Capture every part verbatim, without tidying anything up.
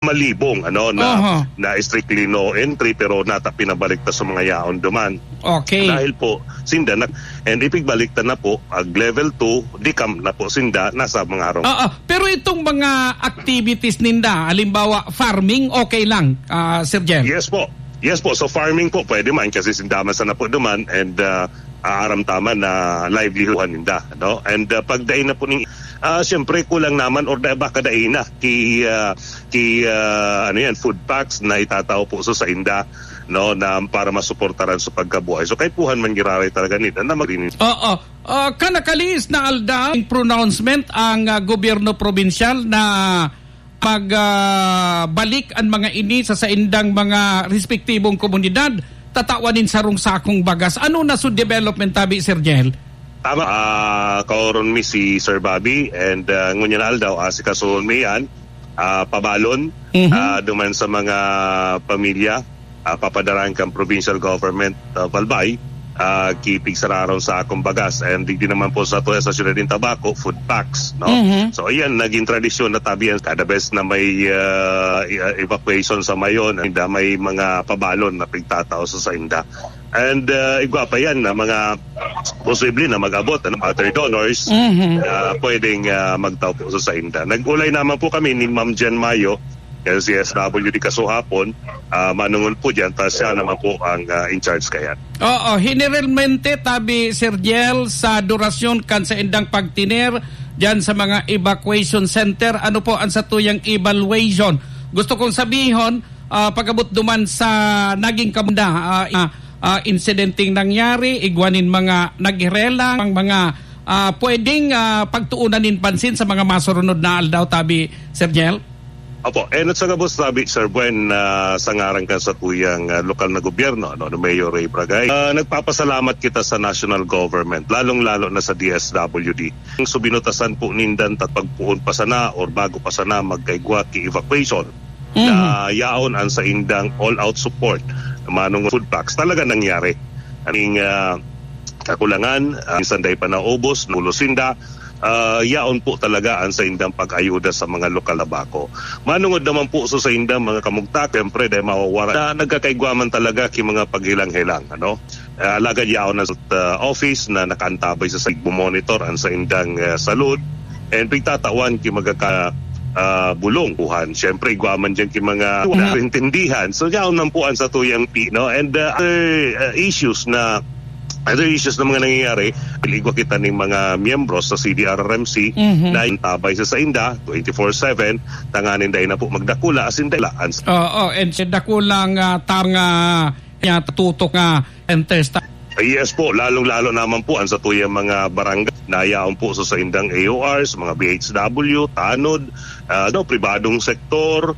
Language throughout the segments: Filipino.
malibong ano na Uh-huh. na strictly no entry pero nata pinabalik ta sa mga yaon duman. Okay. Dahil po sinda na and ipigbalik ta na po ag level two di kam na po sinda nasa mga araw. Oo, pero itong mga activities ninda, halimbawa farming, okay lang, uh, Sir Jen? Yes po. Yes po. So farming po pwede man kasi sindaman sa na po duman and uh, aaram tama na livelihood ninda, no? And uh, pagdain na po ning uh, siyempre kulang naman or da baka dain na ki uh, ki uh, ano yan food packs na itatao po so sa inda, no, na para masuportaran sa pagkabuhay. So kay puhan man giraray talaga nila na magrinis. Oo. Uh, kanakalis na alda ang pronouncement ang uh, gobyerno probinsyal na magbalik uh, ang mga ini sa saindang mga respektibong komunidad tatawanin sarong sakong bagas. Ano na sa development tabi, Sir Jel? Tama, uh, kauron mi si Sir Bobby and uh, ngunyan aldaw uh, si kasuon mi yan uh, pabalon mm-hmm. uh, duman sa mga pamilya uh, papadaraan kang provincial government uh, Valbay uh, kipig sararon sa akong bagas and di naman po sa to sa syudad din tabako food packs, no? Mm-hmm. So ayan naging tradisyon na tabihan kada best na may uh, evacuation sa mayon and uh, may mga pabalon na pigtatao sa sainda. And uh, igwa pa yan na mga posible na mag-abot ng other donors mm-hmm. uh, pwedeng uh, magtao po sa sainda. Nag-ulay naman po kami ni Ma'am Jen Mayo kasi S W D kasuhapon uh, manungon po dyan tapos siya naman po ang uh, in charge kayan. Oo, generalmente tabi Sir Jel sa durasyon kan sa indang pagtiner dyan sa mga evacuation center, ano po ang satuyang evaluation? Gusto kong sabihin uh, pag-abot duman sa naging kamunda uh, uh, uh, incidenting nangyari, igwanin mga nagrelang, mga uh, pwedeng uh, pagtuunanin pansin sa mga masurunod na aldaw tabi Sir Jel? Opo, and at sa kabos sabi, Sir Buen, uh, sangaran ka sa tuyang uh, lokal na gobyerno, no, no, Mayor Ray Bragay. Uh, nagpapasalamat kita sa national government, lalong-lalo na sa D S W D. So binutasan po nindan at pagpuon pa sana or bago pa sana magkaigwa ki evacuation mm-hmm. na yaon ang sa indang all-out support manong food packs. Talaga nangyari. Aning uh, kakulangan, uh, sanday pa na ubos, nulusinda, Uh, yaon po talaga ang sa indang pag-ayuda sa mga lokal na bako. Manungod naman po so sa indang mga kamugtak, siyempre dahil mawawara na nagkakaigwaman talaga ki mga paghilang-hilang. Ano? Uh, alagad yaon na sa uh, office na nakaantabay sa sigbo-monitor ang sa indang uh, salud and pigtatawan ki magkaka uh, bulong puhan. Siyempre igwaman dyan ki mga narintindihan. So yaon man po ang sa tuyang P, no? And uh, other uh, issues na Other issues na mga nangyayari, piligwa kita ng mga miyembros sa C D R R M C mm-hmm. na intabay sa sainda twenty-four seven, tanganin dahil na po magdakula as in dailaan. Oo, oh, oh, and dakulang uh, tanga uh, tutok nga uh, and test. Yes po, lalong-lalo naman po ang sa tuyang mga barangay na yaon po sa saindang A O Rs, mga B H W, tanod, uh, no, pribadong sektor,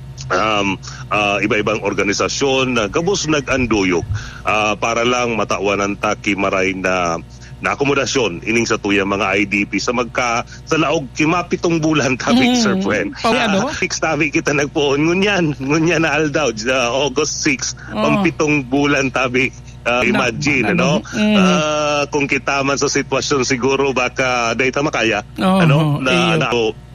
Um, uh, iba-ibang organisasyon na uh, gabos nag-anduyok uh, para lang matawanan ta kimaray na na akomodasyon ining sa tuyang mga I D P sa magka sa laog kimapitong bulan tabi mm. Sir Puen. Oh, ano? Fix tabi kita nagpoon ngunyan ngunyan na aldaw uh, August sixth oh. pampitong bulan tabi. Uh, imagine, ano? Mm. Uh, kung kita man sa sitwasyon siguro baka dahil makaya oh, ano na, na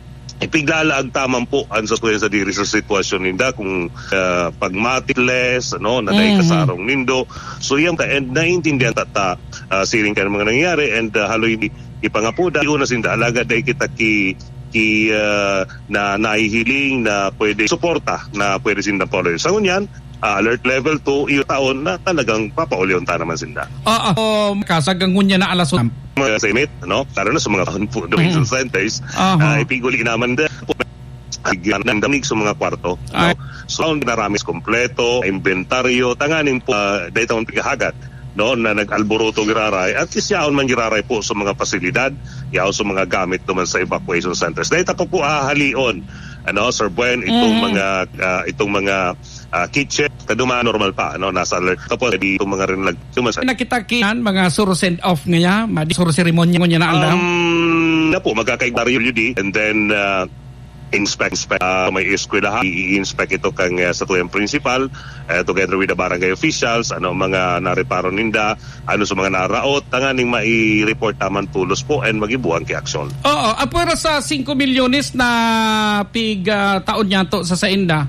ipiglalag tamang po ang sa tuwa sa diri sa sitwasyon ninda kung uh, pagmatiles ano na dahil mm-hmm. kasarong nindo so yan ka and naintindihan tata uh, siring ka ng mga nangyayari and uh, haloy ipangapuda una sinda alaga dahil kita ki ki uh, na naihiling na pwede suporta na pwede sinda follow sa ngunyan uh, alert level two iyo taon na talagang papaulyon ta naman sinda. Oo, uh, uh, kasagang ngunya na alas mga senate, no? Taro na sa mga donation mm. centers, uh-huh. uh, ipiguli naman din po ng damig sa mga kwarto. No? So, ang naramis kompleto, inventaryo, tanganin po, uh, dahil taong tigahagat, no? Na nag-alboruto giraray, at least yaon man giraray po sa mga pasilidad, yaon sa mga gamit naman sa evacuation centers. Dahil tapo po ahalion, ano, Sir Buen, itong mm. mga, uh, itong mga Uh, kitchen, kaduma normal pa, no? Nasa alert. Tapos, di itong mga rin nagtumasa. Nakita-kinan, mga suro send off nga, madi suro seremonya nga na alam? Um, na po, magkakaig-W D, and then, uh, inspect, inspect uh, may eskwelahan, i-inspect ito kang uh, sa tuyang principal, uh, together with the barangay officials, ano, mga nareparo ninda, ano sa mga naraot, tanganing mai-report taman tulos po, and magibuang ki aksyon. Oo, apura sa five milyones na pig uh, taon niya to sa sainda,